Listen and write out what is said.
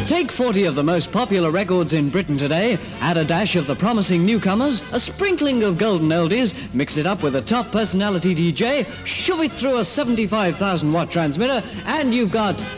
Take 40 of the most popular records in Britain today, add a dash of the promising newcomers, a sprinkling of golden oldies, mix it up with a top personality DJ, shove it through a 75,000 watt transmitter, and you've got